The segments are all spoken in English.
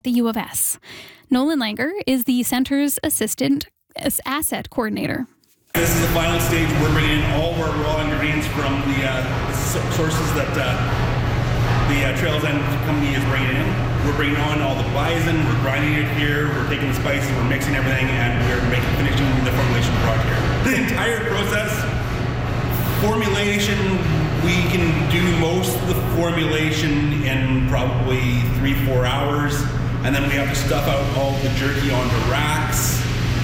the U of S. Nolan Langer is the center's assistant asset coordinator. This is the final stage. We're bringing in all of our raw ingredients from the sources that the Trails End company is bringing in. We're bringing on all the bison, we're grinding it here, we're taking the spices, we're mixing everything, and we're finishing the formulation product here. The entire process, formulation, we can do most of the formulation in probably 3-4 hours, and then we have to stuff out all the jerky onto racks.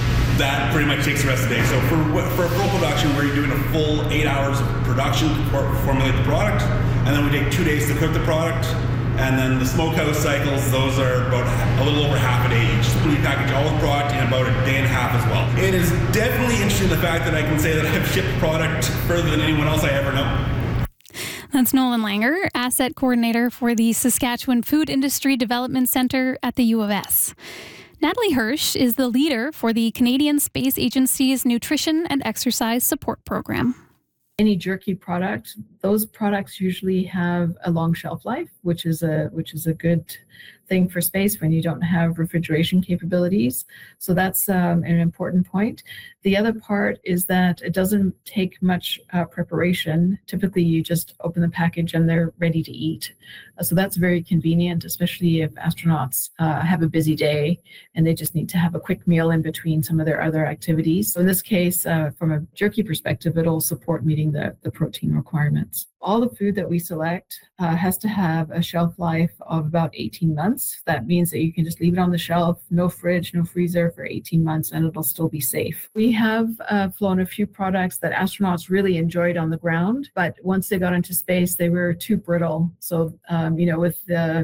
That pretty much takes the rest of the day. So for a full production, we're doing a full 8 hours of production to formulate the product, and then we take 2 days to cook the product, and then the smokehouse cycles, those are about a little over half a day each. So we package all the product in about a day and a half as well. It is definitely interesting the fact that I can say that I've shipped product further than anyone else I ever know. That's Nolan Langer, asset coordinator for the Saskatchewan Food Industry Development Centre at the U of S. Natalie Hirsch is the leader for the Canadian Space Agency's Nutrition and Exercise Support Program. Any jerky product, those products usually have a long shelf life, which is a good thing for space when you don't have refrigeration capabilities. So that's an important point. The other part is that it doesn't take much preparation. Typically, you just open the package and they're ready to eat. So that's very convenient, especially if astronauts have a busy day and they just need to have a quick meal in between some of their other activities. So in this case, from a jerky perspective, it'll support meeting the protein requirements. All the food that we select has to have a shelf life of about 18 months. That means that you can just leave it on the shelf, no fridge, no freezer for 18 months, and it'll still be safe. We have flown a few products that astronauts really enjoyed on the ground, but once they got into space, they were too brittle. So, with the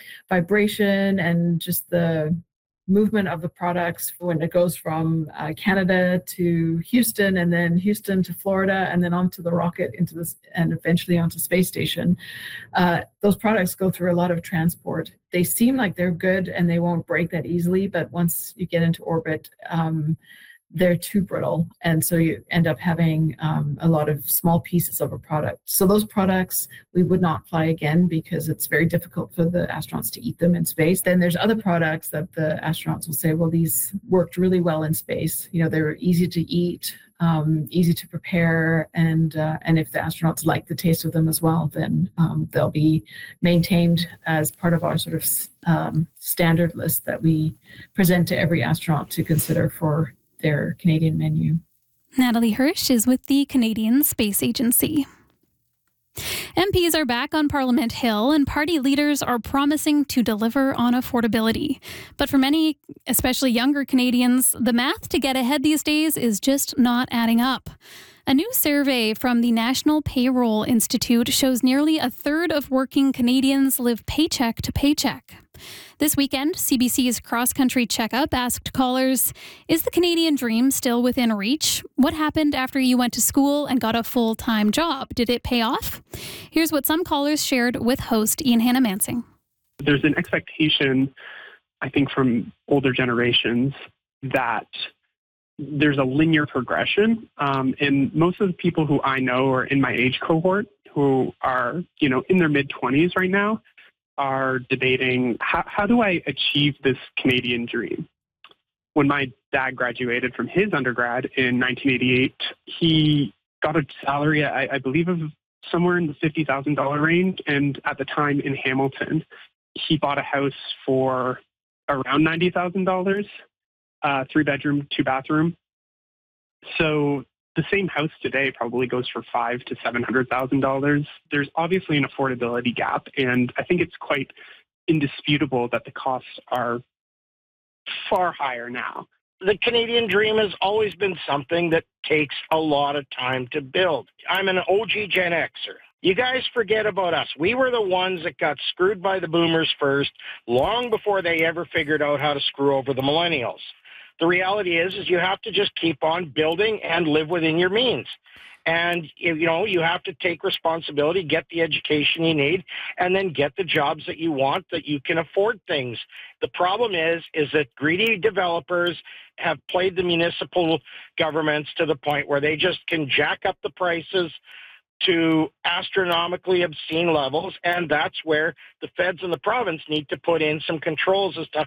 vibration and just the movement of the products when it goes from Canada to Houston, and then Houston to Florida, and then onto the rocket into this, and eventually onto space station. Those products go through a lot of transport. They seem like they're good and they won't break that easily, but once you get into orbit, they're too brittle, and so you end up having a lot of small pieces of a product. So those products we would not fly again because it's very difficult for the astronauts to eat them in space. Then there's other products that the astronauts will say, well, these worked really well in space. They're easy to eat, easy to prepare, and if the astronauts like the taste of them as well, then they'll be maintained as part of our sort of standard list that we present to every astronaut to consider for their Canadian menu. Natalie Hirsch is with the Canadian Space Agency. MPs are back on Parliament Hill, and party leaders are promising to deliver on affordability. But for many, especially younger Canadians, the math to get ahead these days is just not adding up. A new survey from the National Payroll Institute shows nearly a third of working Canadians live paycheck to paycheck. This weekend, CBC's Cross Country Checkup asked callers, is the Canadian dream still within reach? What happened after you went to school and got a full-time job? Did it pay off? Here's what some callers shared with host Ian Hannah-Mansing. There's an expectation, I think, from older generations that there's a linear progression. And most of the people who I know are in my age cohort who are, in their mid-20s right now, are debating, how do I achieve this Canadian dream? When my dad graduated from his undergrad in 1988, he got a salary, I believe, of somewhere in the $50,000 range. And at the time in Hamilton, he bought a house for around $90,000, 3-bedroom, 2-bathroom. So the same house today probably goes for $500,000 to $700,000. There's obviously an affordability gap, and I think it's quite indisputable that the costs are far higher now. The Canadian dream has always been something that takes a lot of time to build. I'm an OG Gen Xer. You guys forget about us. We were the ones that got screwed by the boomers first, long before they ever figured out how to screw over the millennials. The reality is you have to just keep on building and live within your means. And, you have to take responsibility, get the education you need, and then get the jobs that you want, that you can afford things. The problem is that greedy developers have played the municipal governments to the point where they just can jack up the prices to astronomically obscene levels, and that's where the feds and the province need to put in some controls as to